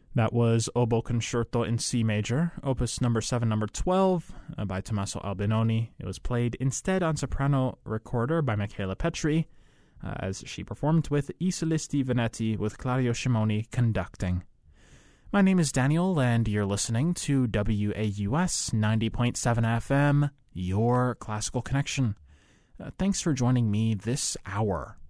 That was Oboe Concerto in C major, opus number 7, number 12, by Tommaso Albinoni. It was played instead on soprano recorder by Michaela Petri, as she performed with I Solisti Veneti with Claudio Scimoni conducting. My name is Daniel, and you're listening to WAUS 90.7 FM, your classical connection. Thanks for joining me this hour.